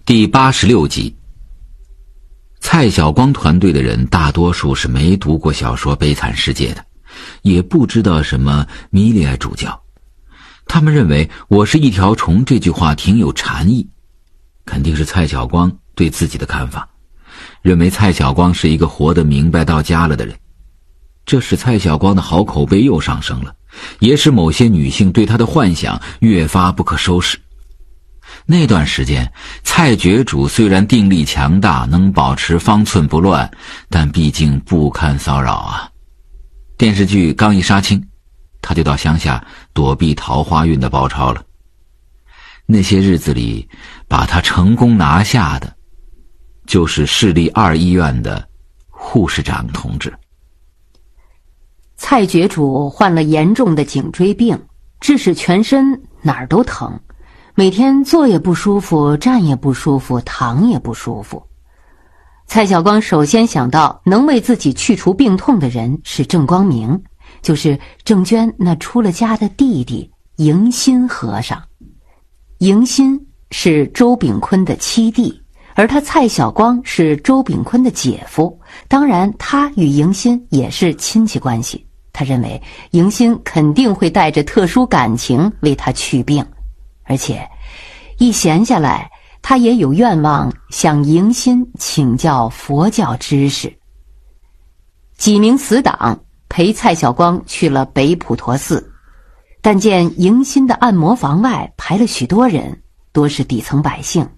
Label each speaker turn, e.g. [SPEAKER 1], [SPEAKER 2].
[SPEAKER 1] 第86集。蔡晓光团队的人大多数是没读过小说《悲惨世界》的，也不知道什么米利埃主教。他们认为我是一条虫这句话挺有禅意，肯定是蔡晓光对自己的看法，认为蔡晓光是一个活得明白到家了的人。这使蔡晓光的好口碑又上升了，也使某些女性对他的幻想越发不可收拾。那段时间，蔡觉主虽然定力强大，能保持方寸不乱，但毕竟不堪骚扰啊。电视剧刚一杀青，他就到乡下躲避桃花运的包抄了。那些日子里，把他成功拿下的，就是市立2医院的护士长同志。
[SPEAKER 2] 蔡觉主患了严重的颈椎病，致使全身哪儿都疼，每天坐也不舒服，站也不舒服，躺也不舒服。蔡晓光首先想到能为自己去除病痛的人是郑光明，就是郑娟那出了家的弟弟迎新和尚。迎新是周炳坤的七弟，而他蔡晓光是周炳坤的姐夫，当然他与迎新也是亲戚关系。他认为迎新肯定会带着特殊感情为他去病，而且一闲下来，他也有愿望向迎新请教佛教知识。几名死党陪蔡晓光去了北普陀寺，但见迎新的按摩房外排了许多人，多是底层百姓。